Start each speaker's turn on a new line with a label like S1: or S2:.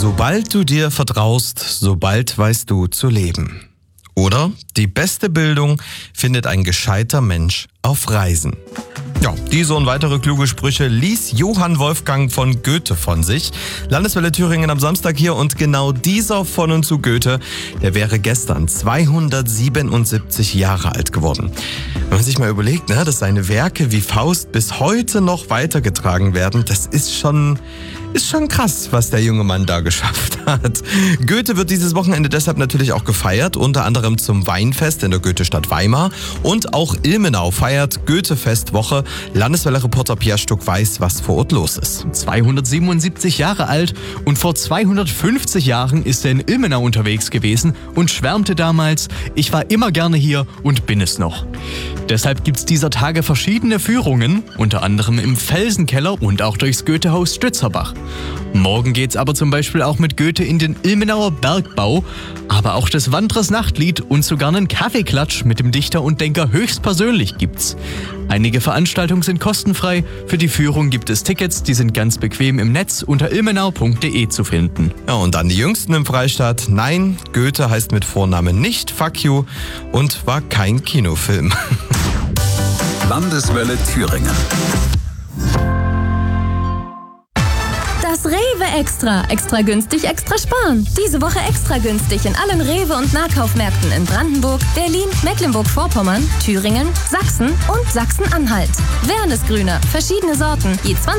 S1: Sobald du dir vertraust, sobald weißt du zu leben. Oder die beste Bildung findet ein gescheiter Mensch auf Reisen. Ja, diese und weitere kluge Sprüche ließ Johann Wolfgang von Goethe von sich. Landeswelle Thüringen am Samstag hier und genau dieser von und zu Goethe, der wäre gestern 277 Jahre alt geworden. Wenn man sich mal überlegt, dass seine Werke wie Faust bis heute noch weitergetragen werden, das ist schon krass, was der junge Mann da geschafft hat. Goethe wird dieses Wochenende deshalb natürlich auch gefeiert, unter anderem zum Weinfest in der Goethestadt Weimar. Und auch Ilmenau feiert Goethe-Festwoche. Landeswelle-Reporter Pierre Stuck weiß, was vor Ort los ist.
S2: 277 Jahre alt und vor 250 Jahren ist er in Ilmenau unterwegs gewesen und schwärmte damals: Ich war immer gerne hier und bin es noch. Deshalb gibt's dieser Tage verschiedene Führungen, unter anderem im Felsenkeller und auch durchs Goethehaus Stützerbach. Morgen geht's aber zum Beispiel auch mit Goethe in den Ilmenauer Bergbau, aber auch das Wanderers Nachtlied und sogar einen Kaffeeklatsch mit dem Dichter und Denker höchstpersönlich gibt's. Einige Veranstaltungen sind kostenfrei, für die Führung gibt es Tickets, die sind ganz bequem im Netz unter ilmenau.de zu finden.
S1: Ja, und dann die Jüngsten im Freistaat. Nein, Goethe heißt mit Vornamen nicht Fuck You und war kein Kinofilm.
S3: Landeswelle Thüringen.
S4: Das Rewe Extra. Extra günstig, extra sparen. Diese Woche extra günstig in allen Rewe- und Nahkaufmärkten in Brandenburg, Berlin, Mecklenburg-Vorpommern, Thüringen, Sachsen und Sachsen-Anhalt. Wernesgrüner, verschiedene Sorten, je 20